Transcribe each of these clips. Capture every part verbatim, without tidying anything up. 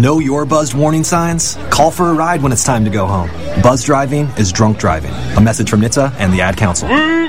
Know your buzzed warning signs? Call for a ride when it's time to go home. Buzz driving is drunk driving. A message from N H T S A and the Ad Council.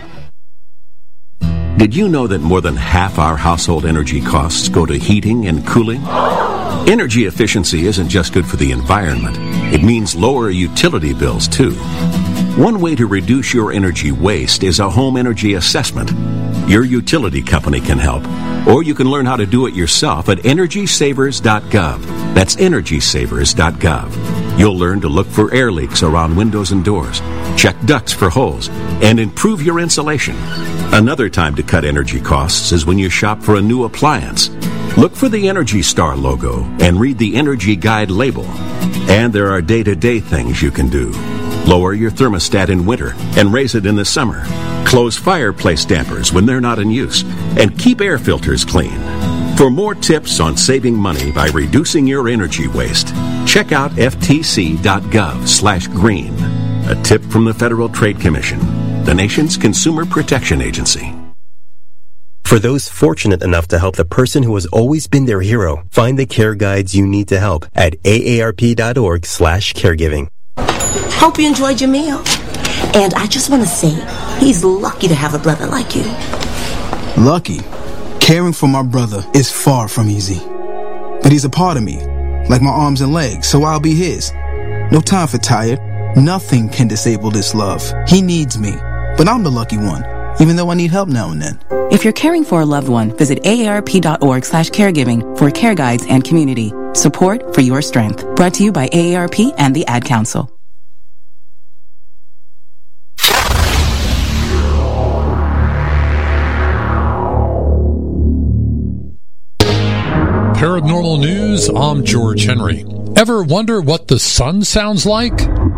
Did you know that more than half our household energy costs go to heating and cooling? Energy efficiency isn't just good for the environment. It means lower utility bills, too. One way to reduce your energy waste is a home energy assessment. Your utility company can help, or you can learn how to do it yourself at energy savers dot gov. That's energy savers dot gov. You'll learn to look for air leaks around windows and doors, check ducts for holes, and improve your insulation. Another time to cut energy costs is when you shop for a new appliance. Look for the Energy Star logo and read the Energy Guide label. And there are day-to-day things you can do. Lower your thermostat in winter and raise it in the summer. Close fireplace dampers when they're not in use. And keep air filters clean. For more tips on saving money by reducing your energy waste, check out F T C dot gov slash green. A tip from the Federal Trade Commission, the nation's consumer protection agency. For those fortunate enough to help the person who has always been their hero, find the care guides you need to help at A A R P dot org slash caregiving. Hope you enjoyed your meal. And I just want to say, he's lucky to have a brother like you. Lucky? Caring for my brother is far from easy. But he's a part of me, like my arms and legs, so I'll be his. No time for tired. Nothing can disable this love. He needs me, but I'm the lucky one, even though I need help now and then. If you're caring for a loved one, visit A A R P dot org slash caregiving for care guides and community. Support for your strength. Brought to you by A A R P and the Ad Council. Paranormal News, I'm George Henry. Ever wonder what the sun sounds like?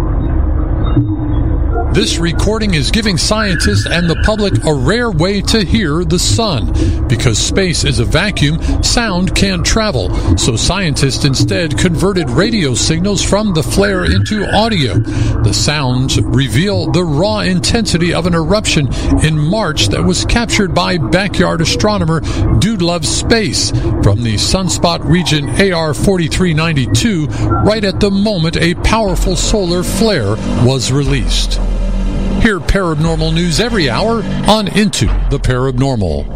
This recording is giving scientists and the public a rare way to hear the sun. Because space is a vacuum, sound can't travel. So scientists instead converted radio signals from the flare into audio. The sounds reveal the raw intensity of an eruption in March that was captured by backyard astronomer Dude Loves Space from the sunspot region A R forty-three ninety-two right at the moment a powerful solar flare was released. Hear paranormal news every hour on Into the Paranormal.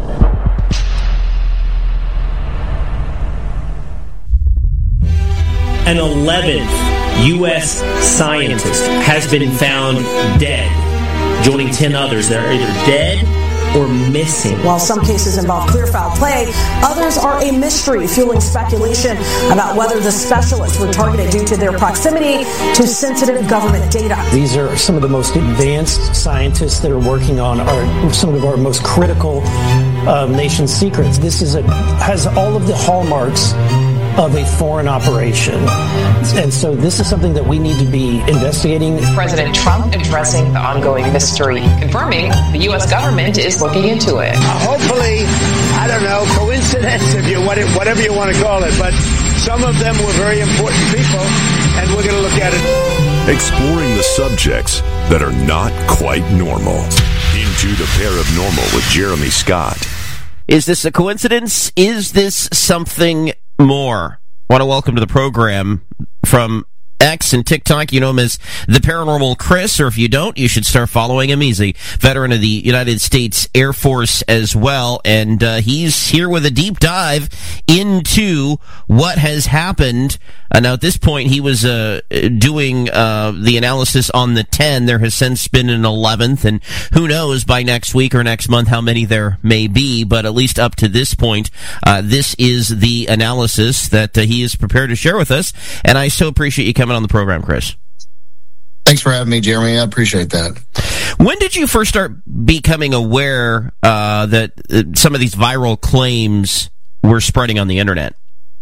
An eleventh U S scientist has been found dead, joining ten others that are either dead or missing. While some cases involve clear foul play, others are a mystery, fueling speculation about whether the specialists were targeted due to their proximity to sensitive government data. These are some of the most advanced scientists that are working on our, some of our most critical uh, nation secrets. This is a, has all of the hallmarks of a foreign operation. And so this is something that we need to be investigating. President Trump addressing the ongoing mystery, confirming the U S government is looking into it. Uh, hopefully, I don't know, coincidence, if you whatever you want to call it, but some of them were very important people, and we're going to look at it. Exploring the subjects that are not quite normal. Into the Paranormal with Jeremy Scott. Is this a coincidence? Is this something more? I want to welcome to the program from X and TikTok. You know him as the Paranormal Chris, or if you don't, you should start following him. He's a veteran of the United States Air Force as well, and uh, he's here with a deep dive into what has happened. Uh, now, at this point, he was uh, doing uh, the analysis on the ten. There has since been an eleventh, and who knows by next week or next month how many there may be, but at least up to this point, uh, this is the analysis that uh, he is prepared to share with us, and I so appreciate you coming on the program, Chris. Thanks for having me, Jeremy. I appreciate that. When did you first start becoming aware uh, that uh, some of these viral claims were spreading on the internet?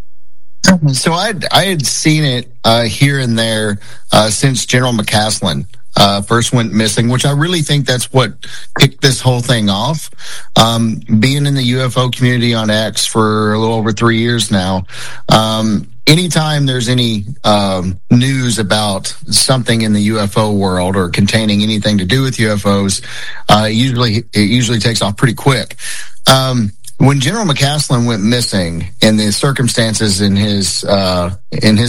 So I I had seen it uh, here and there uh, since General McCaslin uh, first went missing, which I really think that's what kicked this whole thing off. Um, being in the U F O community on X for a little over three years now, um, anytime there's any um, news about something in the U F O world or containing anything to do with U F Os, uh, usually it usually takes off pretty quick. Um, When General McCaslin went missing, and the circumstances in his uh, in his